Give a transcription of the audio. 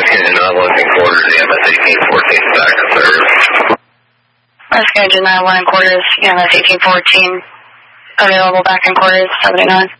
Deny 1 and quarters, EMS 1814 back to service. Let's go deny 1 and quarters, EMS 1814. Available back in quarters, 79.